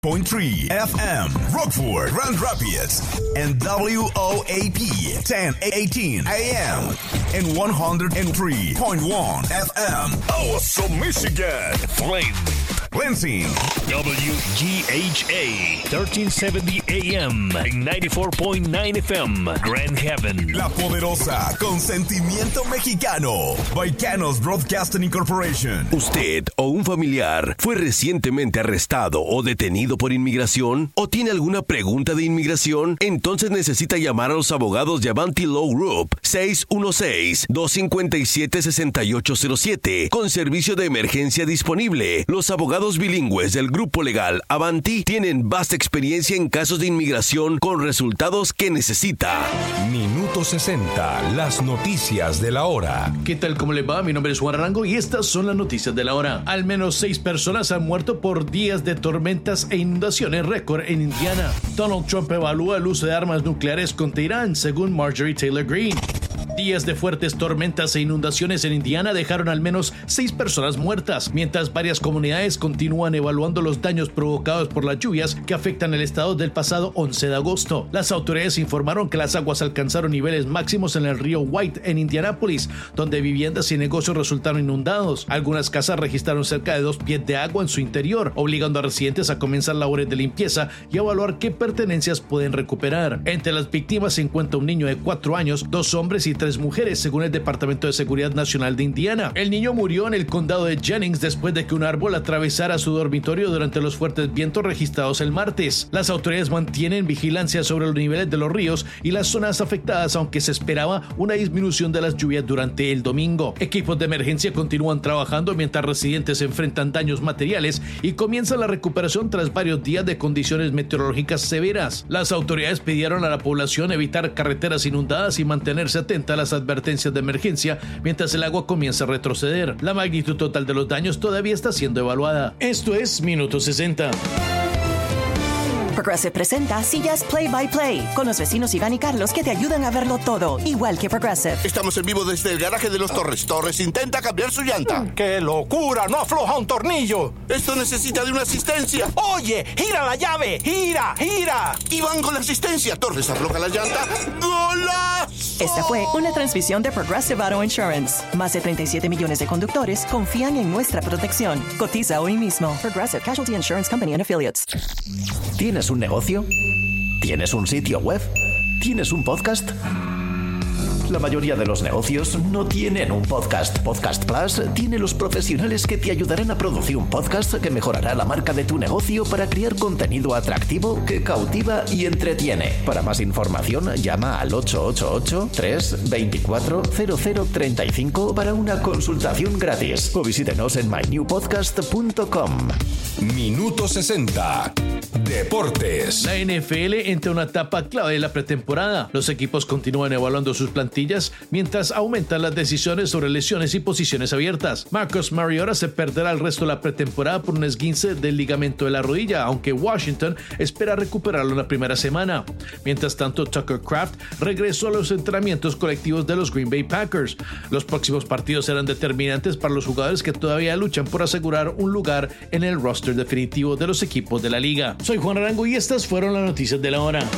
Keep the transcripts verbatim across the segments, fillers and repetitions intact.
point three F M, Rockford, Grand Rapids, and W O A P ten eighteen A M, and one oh three point one F M, Awesome, Michigan, Flint, Lansing, W G H A thirteen seventy A M, and ninety-four point nine F M, Grand Haven. La poderosa, con sentimiento mexicano, Baicanos Broadcasting Incorporation. ¿Usted o un familiar fue recientemente arrestado o detenido por inmigración? ¿O tiene alguna pregunta de inmigración? Entonces necesita llamar a los abogados de Avanti Law Group seis uno seis, dos cinco siete, seis ocho cero siete con servicio de emergencia disponible. Los abogados bilingües del grupo legal Avanti tienen vasta experiencia en casos de inmigración con resultados que necesita. Minuto sesenta, las noticias de la hora. ¿Qué tal? ¿Cómo le va? Mi nombre es Juan Arango y estas son las noticias de la hora. Al menos seis personas han muerto por días de tormentas e inundaciones récord en Indiana. Donald Trump evalúa el uso de armas nucleares contra Irán, según Marjorie Taylor Greene. Días de fuertes tormentas e inundaciones en Indiana dejaron al menos seis personas muertas, mientras varias comunidades continúan evaluando los daños provocados por las lluvias que afectan el estado del pasado once de agosto. Las autoridades informaron que las aguas alcanzaron niveles máximos en el río White en Indianápolis, donde viviendas y negocios resultaron inundados. Algunas casas registraron cerca de dos pies de agua en su interior, obligando a residentes a comenzar labores de limpieza y evaluar qué pertenencias pueden recuperar. Entre las víctimas se encuentra un niño de cuatro años, dos hombres y tres mujeres, según el Departamento de Seguridad Nacional de Indiana. El niño murió en el condado de Jennings después de que un árbol atravesara su dormitorio durante los fuertes vientos registrados el martes. Las autoridades mantienen vigilancia sobre los niveles de los ríos y las zonas afectadas, aunque se esperaba una disminución de las lluvias durante el domingo. Equipos de emergencia continúan trabajando mientras residentes enfrentan daños materiales y comienza la recuperación tras varios días de condiciones meteorológicas severas. Las autoridades pidieron a la población evitar carreteras inundadas y mantenerse atenta a las advertencias de emergencia mientras el agua comienza a retroceder. La magnitud total de los daños todavía está siendo evaluada. Esto es Minuto sesenta. Progressive presenta Sillas Play by Play con los vecinos Iván y Carlos que te ayudan a verlo todo, igual que Progressive. Estamos en vivo desde el garaje de los Torres. Torres intenta cambiar su llanta. ¡Qué locura! ¡No afloja un tornillo! Esto necesita de una asistencia. ¡Oye! ¡Gira la llave! ¡Gira! ¡Gira! Iván con la asistencia. Torres afloja la llanta. ¡Golazo! Esta fue una transmisión de Progressive Auto Insurance. Más de treinta y siete millones de conductores confían en nuestra protección. Cotiza hoy mismo. Progressive Casualty Insurance Company and Affiliates. ¿Tienes un negocio? ¿Tienes un sitio web? ¿Tienes un podcast? La mayoría de los negocios no tienen un podcast. Podcast Plus tiene los profesionales que te ayudarán a producir un podcast que mejorará la marca de tu negocio para crear contenido atractivo que cautiva y entretiene. Para más información, llama al ocho ocho ocho, tres dos cuatro, cero cero tres cinco para una consultación gratis o visítenos en my new podcast punto com. Minuto sesenta. Deportes. La N F L entra en una etapa clave de la pretemporada. Los equipos continúan evaluando sus plantillas mientras aumentan las decisiones sobre lesiones y posiciones abiertas. Marcus Mariota se perderá el resto de la pretemporada por un esguince del ligamento de la rodilla, aunque Washington espera recuperarlo en la primera semana. Mientras tanto, Tucker Kraft regresó a los entrenamientos colectivos de los Green Bay Packers. Los próximos partidos serán determinantes para los jugadores que todavía luchan por asegurar un lugar en el roster definitivo de los equipos de la liga. Soy Juan Arango y estas fueron las noticias de la hora.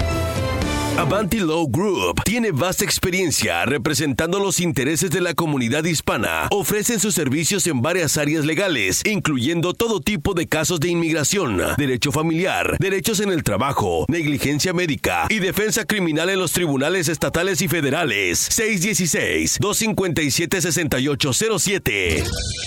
Avanti Law Group tiene vasta experiencia representando los intereses de la comunidad hispana. Ofrecen sus servicios en varias áreas legales, incluyendo todo tipo de casos de inmigración, derecho familiar, derechos en el trabajo, negligencia médica y defensa criminal en los tribunales estatales y federales. seis uno seis, dos cinco siete, seis ocho cero siete.